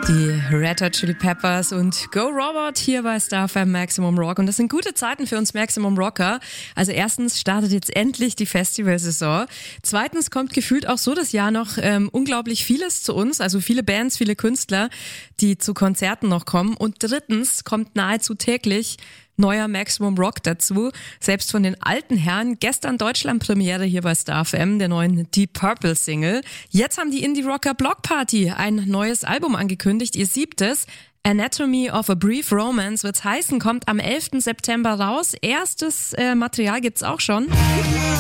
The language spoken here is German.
Die Red Hot Chili Peppers und Go Robot hier bei Star FM Maximum Rock. Und das sind gute Zeiten für uns Maximum Rocker. Also erstens startet jetzt endlich die Festivalsaison. Zweitens kommt gefühlt auch so das Jahr noch unglaublich vieles zu uns. Also viele Bands, viele Künstler, die zu Konzerten noch kommen. Und drittens kommt nahezu täglich neuer Maximum Rock dazu. Selbst von den alten Herren. Gestern Deutschland-Premiere hier bei Star FM, der neuen Deep Purple Single. Jetzt haben die Indie-Rocker Block Party ein neues Album angekündigt, ihr 7. Anatomy of a Brief Romance wird's heißen, kommt am 11. September raus. Erstes Material gibt's auch schon.